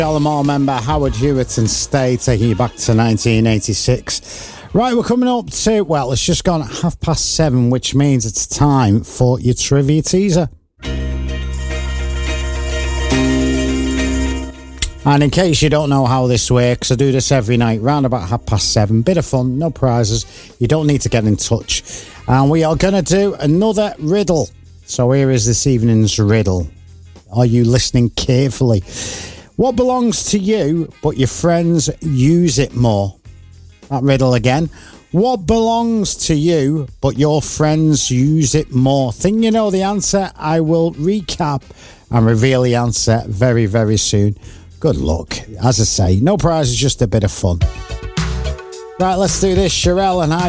Alamo member Howard Hewitt and Stay, taking you back to 1986. Right, we're coming up to, well, it's just gone 7:30, which means it's time for your trivia teaser. And in case you don't know how this works, I do this every night, round about 7:30. Bit of fun, no prizes. You don't need to get in touch. And we are going to do another riddle. So here is this evening's riddle. Are you listening carefully? What belongs to you, but your friends use it more? That riddle again. What belongs to you, but your friends use it more? Think you know the answer? I will recap and reveal the answer very, very soon. Good luck. As I say, no prizes, just a bit of fun. Right, let's do this. Sherelle and I.